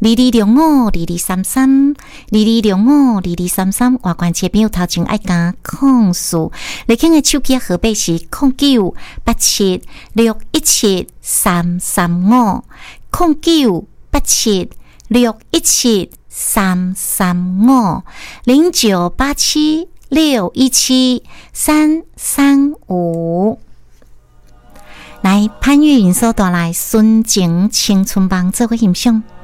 220522332235，外关切朋友头前爱加控诉，你看的手机号码是0987617335，0987617335。来，潘越云所带来《纯情青春梦》，做伙欣赏。